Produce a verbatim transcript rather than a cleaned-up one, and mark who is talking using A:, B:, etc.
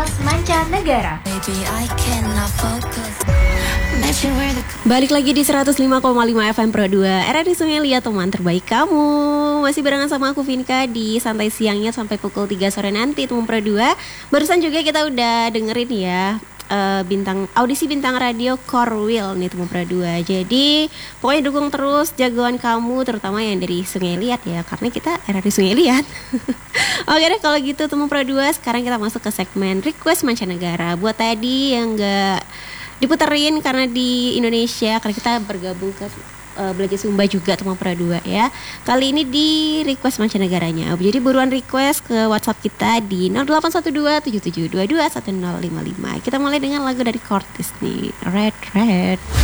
A: Request Mancanegara.
B: Balik lagi di seratus lima koma lima F M Pro dua R R I Sungai Liat, teman terbaik kamu. Masih barengan sama aku Vinka di santai siangnya sampai pukul tiga sore nanti, teman Pro dua. Barusan juga kita udah dengerin ya uh, bintang audisi bintang radio Corwil nih, teman Pro dua. Jadi pokoknya dukung terus jagoan kamu, terutama yang dari Sungai Liat ya, karena kita R R I Sungai Liat. Oke deh kalau gitu teman Pro dua, sekarang kita masuk ke segmen Request Mancanegara. Buat tadi yang gak diputerin karena di Indonesia, karena kita bergabung ke uh, Belajar Sumba juga teman Pro dua ya. Kali ini di request mancanegaranya. Jadi buruan request ke WhatsApp kita di nol delapan satu dua tujuh tujuh dua dua satu nol lima lima. Kita mulai dengan lagu dari Cortis nih, Red Red.